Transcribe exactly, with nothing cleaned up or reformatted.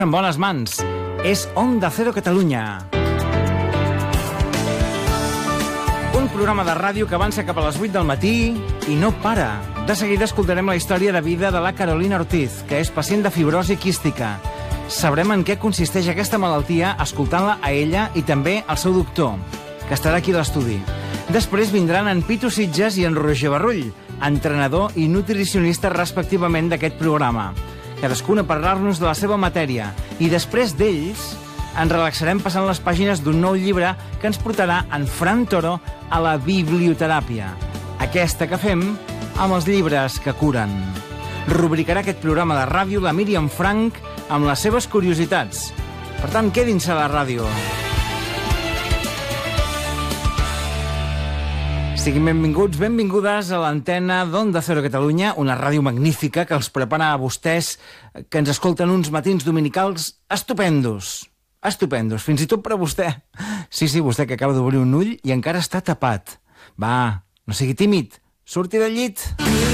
En bones mans. És Onda Cero Catalunya. Un programa de ràdio que avança cap a les vuit del matí i no para. De seguida escoltarem la història de vida de la Carolina Ortiz, que és pacient de fibrosi quística. Sabrem en què consisteix aquesta malaltia escoltant-la a ella i també al seu doctor, que estarà aquí a l'estudi. Després vindran en Pitu Sitges i en Roger Barrull, entrenador i nutricionista respectivament d'aquest programa. Cadascun a parlar-nos de la seva matèria. I després d'ells ens relaxarem passant les pàgines d'un nou llibre que ens portarà en Fran Toro a la biblioteràpia. Aquesta que fem amb els llibres que curen. Rubricarà aquest programa de ràdio la Míriam Frank amb les seves curiositats. Per tant, quedin-se a la ràdio. Siguin benvinguts, benvingudes a l'antena d'Onda Cero Catalunya, una ràdio magnífica que els prepara a vostès, que ens escolten uns matins dominicals estupendos. Estupendos, fins i tot per a vostè. Sí, sí, vostè que acaba d'obrir un ull i encara està tapat. Va, no sigui tímid, surti del llit.